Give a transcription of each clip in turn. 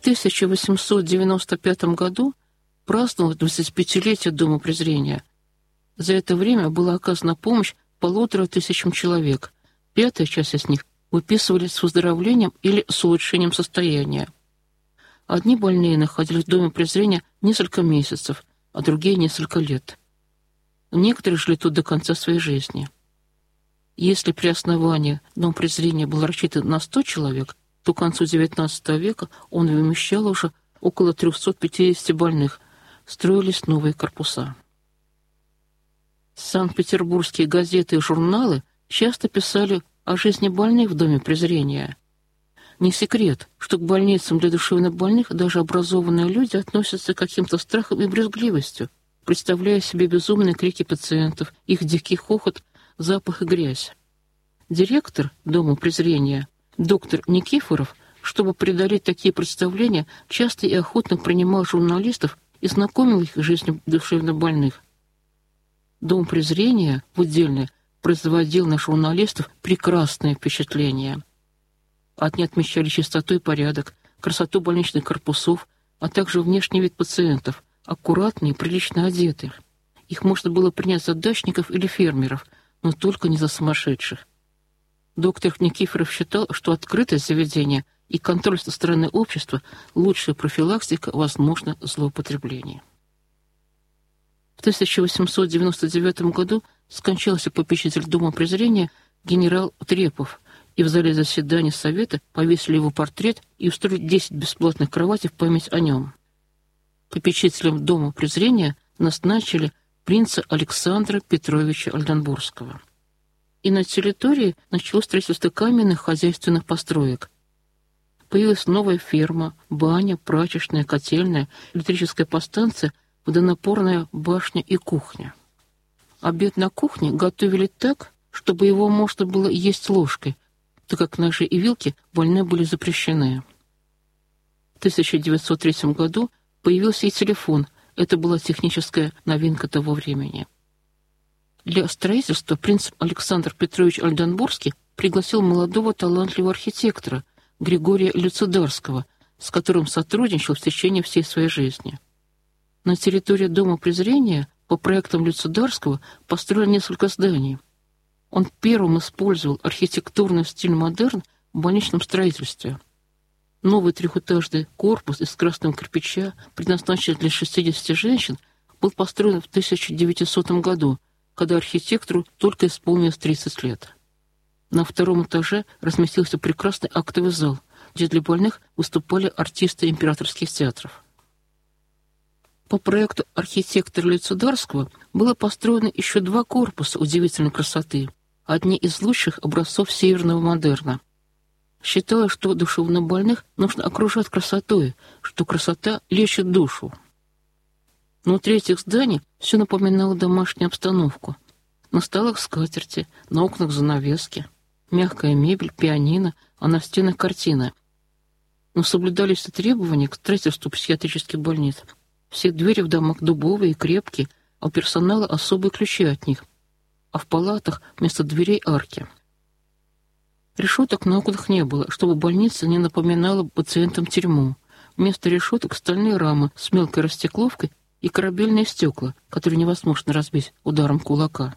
1895 году праздновалось 25-летие Дома презрения. За это время была оказана помощь 1500 человек. Пятая часть из них выписывались с выздоровлением или с улучшением состояния. Одни больные находились в Доме презрения несколько месяцев, а другие несколько лет. Некоторые жили тут до конца своей жизни. Если при основании Дом презрения был рассчитан на 100 человек, то к концу XIX века он вмещал уже около 350 больных, строились новые корпуса. Санкт-петербургские газеты и журналы часто писали о жизни больных в Доме презрения. Не секрет, что к больницам для душевнобольных даже образованные люди относятся к каким-то страхом и брезгливостью, представляя себе безумные крики пациентов, их дикий хохот, запах и грязь. Директор Дома презрения, доктор Никифоров, чтобы преодолеть такие представления, часто и охотно принимал журналистов и знакомил их с жизнью душевнобольных. Дом презрения в отдельное производил на журналистов прекрасное впечатление. Они отмечали чистоту и порядок, красоту больничных корпусов, а также внешний вид пациентов, аккуратные и прилично одетых. Их можно было принять за дачников или фермеров, но только не за сумасшедших. Доктор Никифоров считал, что открытость заведения и контроль со стороны общества – лучшая профилактика возможных злоупотреблений. В 1899 году скончался попечитель Дома презрения генерал Трепов, и в зале заседаний Совета повесили его портрет и устроили 10 бесплатных кроватей в память о нем. Попечителем Дома презрения назначили принца Александра Петровича Ольденбургского. И на территории началось строительство каменных хозяйственных построек. Появилась новая ферма, баня, прачечная, котельная, электрическая подстанция, водонапорная башня и кухня. Обед на кухне готовили так, чтобы его можно было есть ложкой, так как ножи и вилки больным были запрещены. В 1903 году появился и телефон. Это была техническая новинка того времени. Для строительства принц Александр Петрович Ольденбургский пригласил молодого талантливого архитектора Григория Люцидарского, с которым сотрудничал в течение всей своей жизни. На территории Дома презрения по проектам Люцидарского построили несколько зданий. Он первым использовал архитектурный стиль модерн в больничном строительстве. Новый трехэтажный корпус из красного кирпича, предназначенный для 60 женщин, был построен в 1900 году, когда архитектору только исполнилось 30 лет. На втором этаже разместился прекрасный актовый зал, где для больных выступали артисты императорских театров. По проекту архитектора Люцидарского было построено еще 2 корпуса удивительной красоты, одни из лучших образцов северного модерна. Считалось, что душевнобольных нужно окружать красотой, что красота лечит душу. Внутри этих зданий все напоминало домашнюю обстановку. На столах скатерти, на окнах занавески, мягкая мебель, пианино, а на стенах картины. Но соблюдались и требования к строительству психиатрических больниц. Все двери в домах дубовые и крепкие, а у персонала особые ключи от них, а в палатах вместо дверей арки. Решеток на окнах не было, чтобы больница не напоминала пациентам тюрьму. Вместо решеток стальные рамы с мелкой растекловкой и корабельные стекла, которые невозможно разбить ударом кулака.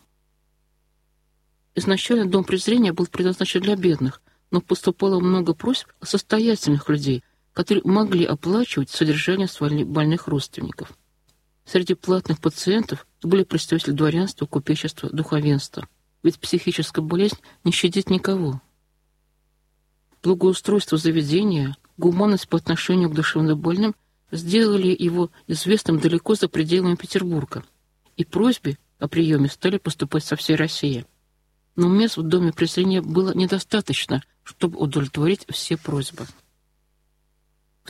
Изначально Дом презрения был предназначен для бедных, но поступало много просьб состоятельных людей, которые могли оплачивать содержание своих больных родственников. Среди платных пациентов были представители дворянства, купечества, духовенства, ведь психическая болезнь не щадит никого. Благоустройство заведения, гуманность по отношению к душевнобольным сделали его известным далеко за пределами Петербурга, и просьбы о приеме стали поступать со всей России. Но мест в Доме презрения было недостаточно, чтобы удовлетворить все просьбы. В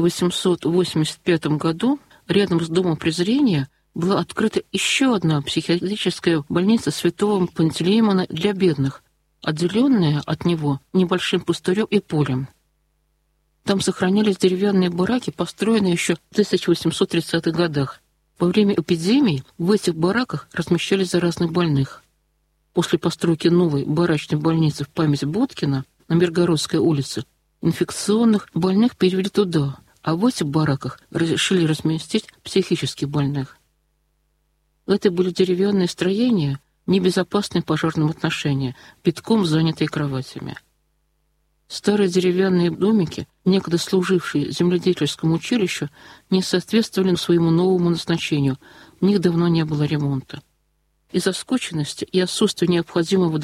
1885 году рядом с Домом презрения была открыта еще одна психиатрическая больница Святого Пантелеймона для бедных, отделенная от него небольшим пустырем и полем. Там сохранялись деревянные бараки, построенные еще в 1830-х годах. Во время эпидемий в этих бараках размещались заразных больных. После постройки новой барачной больницы в память Боткина на Миргородской улице инфекционных больных перевели туда, а в этих бараках решили разместить психически больных. Это были деревянные строения, небезопасные в пожарном отношении, битком занятые кроватями. Старые деревянные домики, некогда служившие земледельческому училищу, не соответствовали своему новому назначению, в них давно не было ремонта. Из-за скученности и отсутствия необходимого